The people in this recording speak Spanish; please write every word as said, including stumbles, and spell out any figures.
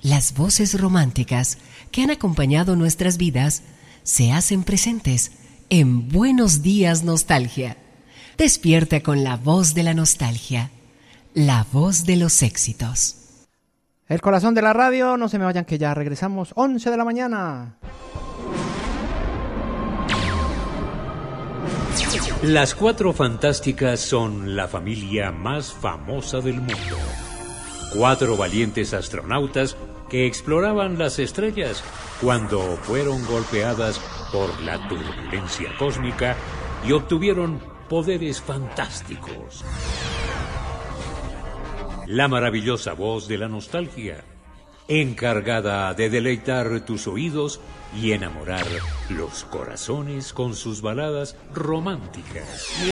Las voces románticas que han acompañado nuestras vidas se hacen presentes en Buenos Días Nostalgia. Despierta con la voz de la nostalgia, la voz de los éxitos. El corazón de la radio, no se me vayan que ya regresamos, once de la mañana. Las Cuatro Fantásticas son la familia más famosa del mundo. Cuatro valientes astronautas que exploraban las estrellas cuando fueron golpeadas por la turbulencia cósmica y obtuvieron poderes fantásticos. La maravillosa voz de la nostalgia, encargada de deleitar tus oídos y enamorar los corazones con sus baladas románticas.